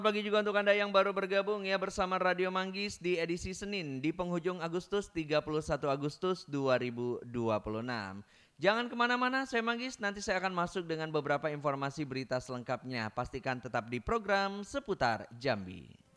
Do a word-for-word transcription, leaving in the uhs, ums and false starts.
Pagi juga untuk Anda yang baru bergabung ya bersama Radio Manggis di edisi Senin di penghujung Agustus tiga puluh satu Agustus dua ribu dua puluh enam. Jangan kemana-mana, saya Manggis, nanti saya akan masuk dengan beberapa informasi berita selengkapnya. Pastikan tetap di program Seputar Jambi.